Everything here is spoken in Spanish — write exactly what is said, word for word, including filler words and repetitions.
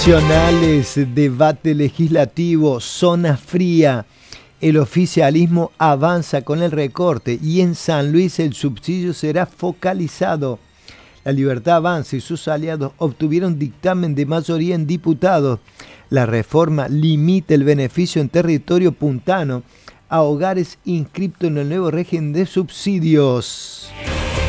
Nacionales, debate legislativo, zona fría. El oficialismo avanza con el recorte y en San Luis el subsidio será focalizado. La Libertad Avanza y sus aliados obtuvieron dictamen de mayoría en diputados. La reforma limita el beneficio en territorio puntano a hogares inscriptos en el nuevo régimen de subsidios.